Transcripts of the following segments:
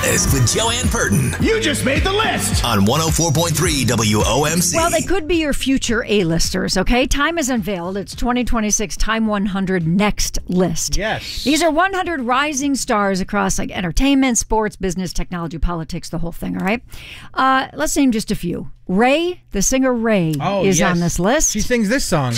List with Joanne Purton. You just made the list. On 104.3 WOMC. Well, they could be your future A-listers, okay? Time is unveiled. It's 2026 Time 100 Next List. Yes. These are 100 rising stars across like entertainment, sports, business, technology, politics, the whole thing, all right? Let's name just a few. Ray, the singer Ray, is on this list. She sings this song.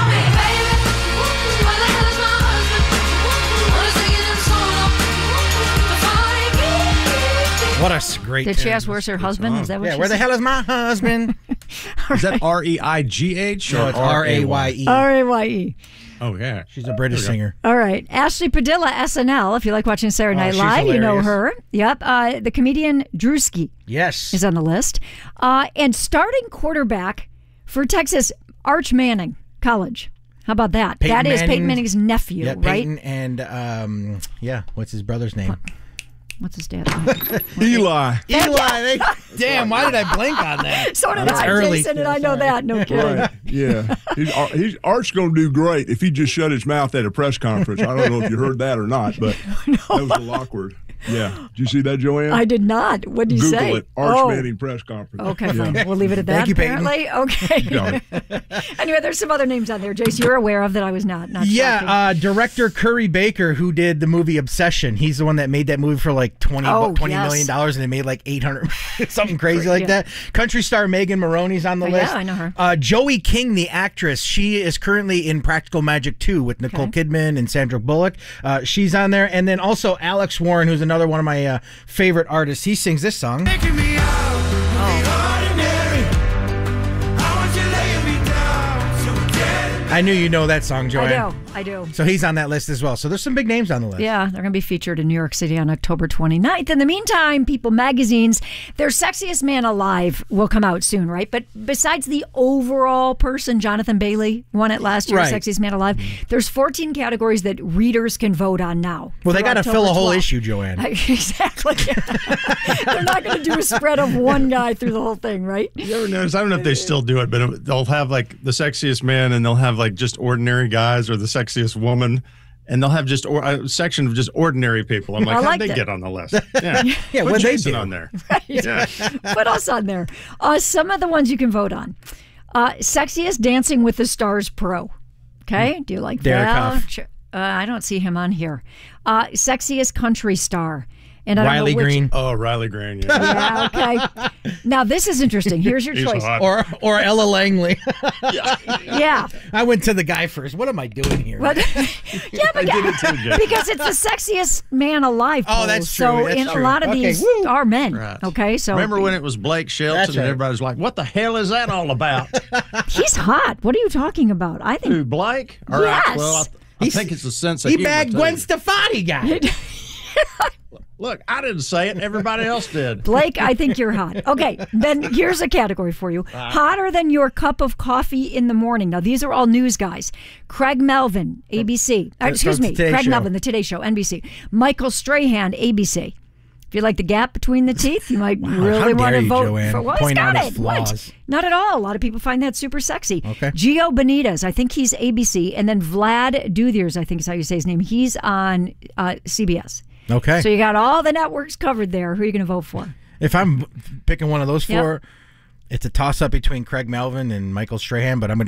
What a great Did she ask where's her husband? Is that what she where the said? hell is my husband? Is that R-E-I-G-H? No, it's R-A-Y-E. R-A-Y-E. Oh, yeah. She's a British singer. All right. Ashley Padilla, SNL. If you like watching Saturday Night she's Live, you know hilarious. her. Yep. The comedian Drewski Yes. is on the list. And starting quarterback for Texas, Arch Manning College. How about that? Peyton That is Peyton Manning. Manning's nephew, Yeah, right? Peyton and, what's his brother's name? What's his dad's name? Eli. Eli. Damn, why did I blank on that? So did It's I, early. Jason, and I know that. No kidding. Right. Yeah. Art's going to do great if he just shut his mouth at a press conference. I don't know if you heard that or not, but that was a little awkward. Yeah. Did you see that, Joanne? I did not. What did you say? Google it. Arch Manning press conference. Okay, fine. We'll leave it at that. Thank you, Peyton. Apparently, okay. Anyway, there's some other names on there, Jason. You're aware of that I was not. Yeah, director Curry Baker, who did the movie Obsession. He's the one that made that movie for like $20 million dollars, and they made like 800, something crazy like that. Country star Megan Maroney's on the list. Yeah, I know her. Joey King, the actress, she is currently in Practical Magic 2 with Nicole Kidman and Sandra Bullock. She's on there, and then also Alex Warren, who's another one of my favorite artists. He sings this song. I knew you know that song, Joanne. I do. So he's on that list as well. So there's some big names on the list. Yeah, they're going to be featured in New York City on October 29th. In the meantime, People Magazine's Their Sexiest Man Alive will come out soon, right? But besides the overall person, Jonathan Bailey won it last year, Right. Sexiest Man Alive, there's 14 categories that readers can vote on now. Well, they got to through fill a October whole 12th. issue, Joanne. Exactly. They're not going to do a spread of one guy through the whole thing, right? You ever notice? I don't know if they still do it, but they'll have like the sexiest man, and they'll have like just ordinary guys, or the sexiest woman, and they'll have just a section of just ordinary people. I'm like, I how'd liked they it. get on the list? Yeah, Yeah, Put what'd they Jason do? on there. Yeah. Put us on there. Some of the ones you can vote on. Sexiest Dancing with the Stars Pro. Okay, do you like Derek that? Hough. I don't see him on here. Sexiest Country Star. And I don't Riley know which, Green. Oh, Riley Green. Yeah. Yeah, okay. Now, this is interesting. Here's your He's choice. hot. Or Ella Langley. Yeah. I went to the guy first. What am I doing here? But, yeah, but did it too, Jay. because it's the sexiest man alive. Oh, poll. that's true. So That's in true. a lot of Okay, these woo. are men. Right. Okay, so Remember when it was Blake Shelton, That's and right. everybody was like, "What the hell is that all about?" he's hot. What are you talking about? I think Who, Blake? All right. Yes. Well, I think it's a sense of He humor, bagged too. Gwen Stefani guy. Look, I didn't say it. Everybody else did. Blake, I think you're hot. Okay, then here's a category for you. Hotter than your cup of coffee in the morning. Now, these are all news guys. Craig Melvin, ABC. Excuse me, Today Craig Show. Melvin, the Today Show, NBC. Michael Strahan, ABC. If you like the gap between the teeth, you might really how want dare to you, vote Joanne, for what's point got out his it. What? flaws. Not at all. A lot of people find that super sexy. Okay. Gio Benitez, I think he's ABC. And then Vlad Douthiers, I think is how you say his name. He's on CBS. Okay. So you got all the networks covered there. Who are you going to vote for? If I'm picking one of those Yep. four, it's a toss-up between Craig Melvin and Michael Strahan, but I'm going to